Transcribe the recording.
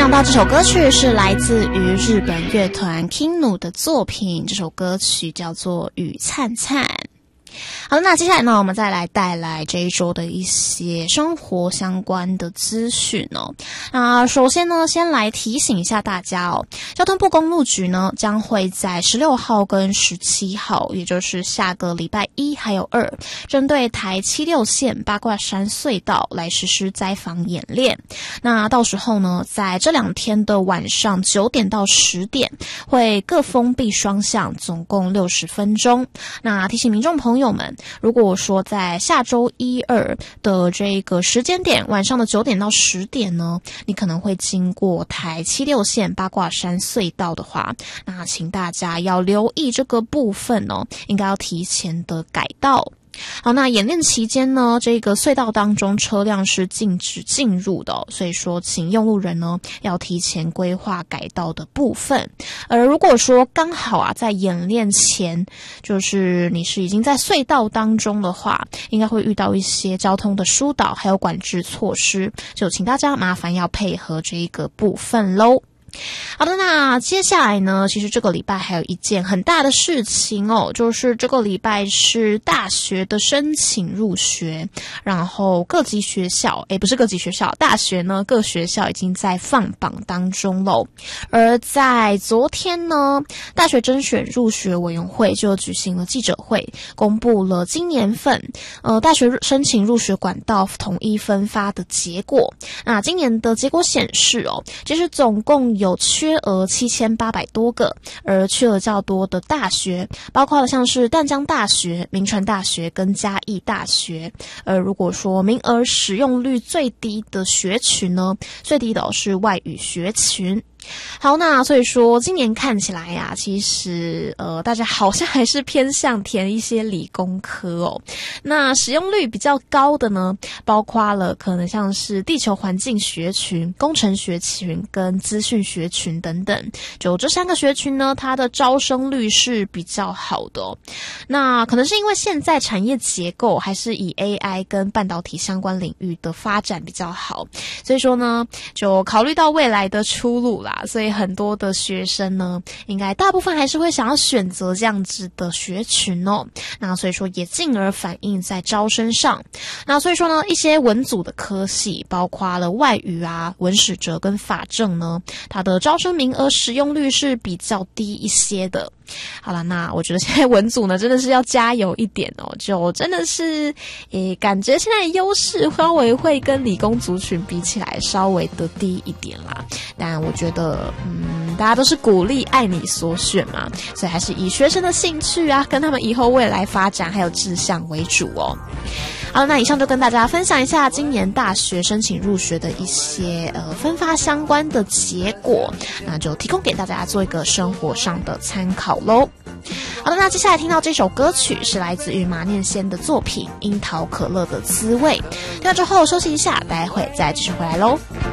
想到这首歌曲是来自于日本乐团 KINU 的作品，这首歌曲叫做《雨灿灿》。好的，那接下来呢，我们再来带来这一周的一些生活相关的资讯哦。那首先呢，先来提醒一下大家哦，交通部公路局呢将会在16号跟17号，也就是下个礼拜1还有2，针对台76线八卦山隧道来实施灾防演练。那到时候呢，在这2天的晚上9点到10点，会各封闭双向，总共60分钟。那提醒民众朋友们，如果说在下周1、2的这个时间点，晚上的9点到10点呢，你可能会经过台76线八卦山隧道的话，那请大家要留意这个部分哦，应该要提前的改道。好，那演练期间呢，这个隧道当中车辆是禁止进入的所以说请用路人呢要提前规划改道的部分。而如果说刚好在演练前，就是你是已经在隧道当中的话，应该会遇到一些交通的疏导还有管制措施，就请大家麻烦要配合这一个部分咯。好的，那接下来呢，其实这个礼拜还有一件很大的事情哦，就是这个礼拜是大学的申请入学，然后各级学校，不是各级学校，大学呢各学校已经在放榜当中咯。而在昨天呢，大学甄选入学委员会就举行了记者会，公布了今年份大学申请入学管道统一分发的结果。那今年的结果显示其实总共有缺额7800多个，而缺额较多的大学包括了像是淡江大学、铭传大学跟嘉义大学。而如果说名额使用率最低的学群呢，最低的是外语学群。好，那所以说今年看起来呀，其实大家好像还是偏向填一些理工科哦。那使用率比较高的呢，包括了可能像是地球环境学群、工程学群跟资讯学群等等。就这3个学群呢，它的招生率是比较好的哦。那可能是因为现在产业结构还是以 AI 跟半导体相关领域的发展比较好，所以说呢，就考虑到未来的出路啦，所以很多的学生呢，应该大部分还是会想要选择这样子的学群哦。那所以说也进而反映在招生上。那所以说呢，一些文组的科系，包括了外语文史哲跟法政呢，它的招生名额使用率是比较低一些的。好了，那我觉得现在文组呢真的是要加油一点哦，就真的是感觉现在的优势稍微会跟理工族群比起来稍微的低一点啦。但我觉得大家都是鼓励爱你所选嘛，所以还是以学生的兴趣跟他们以后未来发展还有志向为主哦。好，那以上就跟大家分享一下今年大学申请入学的一些分发相关的结果，那就提供给大家做一个生活上的参考咯。好的，那接下来听到这首歌曲是来自于马念先的作品《樱桃可乐的滋味》。听到之后休息一下，待会再继续回来咯。